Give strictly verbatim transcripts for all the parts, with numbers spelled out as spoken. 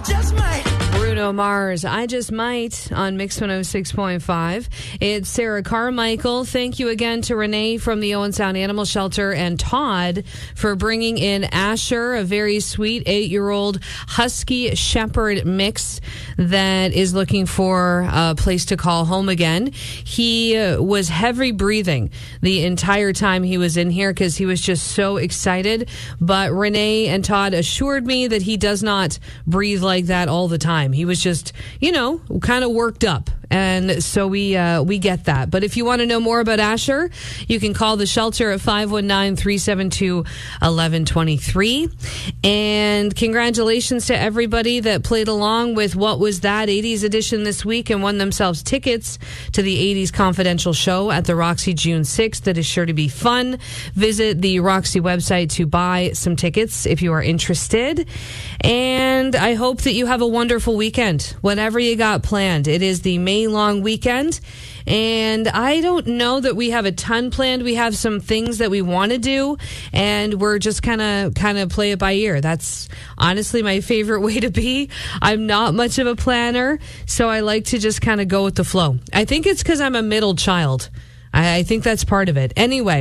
just might. Bruno Mars, I Just Might on Mix one oh six point five. It's Sarah Carmichael. Thank you again to Renee from the Owen Sound Animal Shelter and Todd for bringing in Asher, a very sweet eight-year-old Husky Shepherd mix that is looking for a place to call home again. He uh, was heavy breathing the entire time he was in here because he was just so excited. But Renee and Todd assured me that he does not breathe like that all the time. He was just, you know, kind of worked up. And so we uh, we get that. But if you want to know more about Asher, you can call the shelter at five one nine, three seven two, one one two three. And congratulations to everybody that played along with What Was That eighties edition this week and won themselves tickets to the eighties Confidential show at the Roxy June sixth. That is sure to be fun. Visit the Roxy website to buy some tickets if you are interested. And I hope that you have a wonderful weekend, whatever you got planned. It is the May long weekend, and I don't know that we have a ton planned. We have some things that we want to do, and we're just kind of kind of play it by ear. That's honestly my favorite way to be. I'm not much of a planner, so I like to just kind of go with the flow. I think it's because I'm a middle child. I, I think that's part of it. Anyway,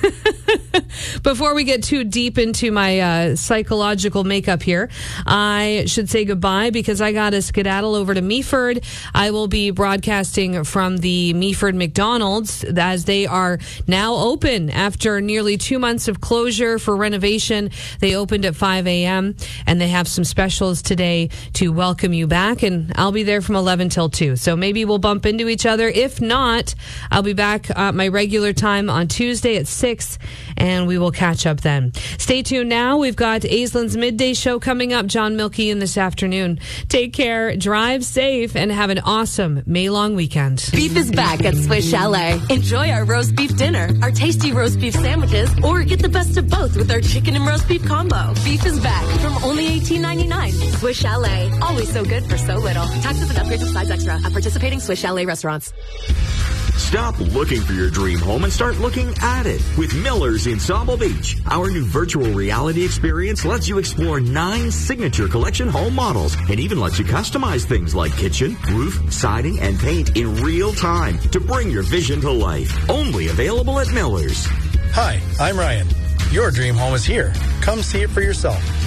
before we get too deep into my uh, psychological makeup here, I should say goodbye because I got to skedaddle over to Meaford. I will be broadcasting from the Meaford McDonald's as they are now open after nearly two months of closure for renovation. They opened at five a.m. and they have some specials today to welcome you back, and I'll be there from eleven till two. So maybe we'll bump into each other. If not, I'll be back at my regular time on Tuesday at six, and we will catch up then. Stay tuned now. We've got Aislin's Midday Show coming up. John Milkey in this afternoon. Take care, drive safe, and have an awesome May-long weekend. Beef is back at Swiss Chalet. Enjoy our roast beef dinner, our tasty roast beef sandwiches, or get the best of both with our chicken and roast beef combo. Beef is back from only eighteen ninety-nine. Swiss Chalet. Always so good for so little. Taxes and upgrades with sides extra at participating Swiss Chalet restaurants. Stop looking for your dream home and start looking at it with Miller's in Sauble Beach. Our new virtual reality experience lets you explore nine signature collection home models and even lets you customize things like kitchen, roof, siding, and paint in real time to bring your vision to life. Only available at Miller's. Hi, I'm Ryan. Your dream home is here. Come see it for yourself.